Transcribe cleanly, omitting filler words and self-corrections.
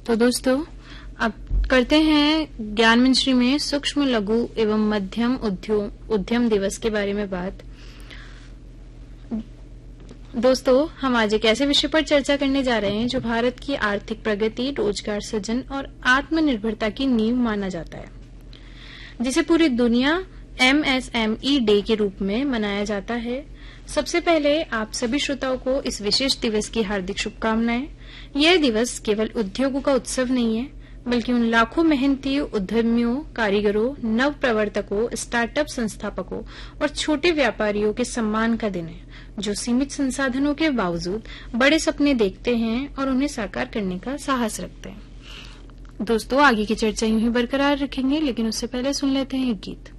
तो दोस्तों, अब करते हैं ज्ञान मंत्री में सूक्ष्म लघु एवं मध्यम उद्यम दिवस के बारे में बात। दोस्तों, हम आज एक ऐसे विषय पर चर्चा करने जा रहे हैं जो भारत की आर्थिक प्रगति, रोजगार सृजन और आत्मनिर्भरता की नींव माना जाता है, जिसे पूरी दुनिया MSME डे के रूप में मनाया जाता है। सबसे पहले आप सभी श्रोताओं को इस विशेष दिवस की हार्दिक शुभकामनाएं। यह दिवस केवल उद्योगों का उत्सव नहीं है, बल्कि उन लाखों मेहनती उद्यमियों, कारीगरों, नव प्रवर्तकों, स्टार्टअप संस्थापकों और छोटे व्यापारियों के सम्मान का दिन है, जो सीमित संसाधनों के बावजूद बड़े सपने देखते हैं और उन्हें साकार करने का साहस रखते हैं। दोस्तों, आगे की चर्चा यूं ही बरकरार रखेंगे, लेकिन उससे पहले सुन लेते हैं एक गीत।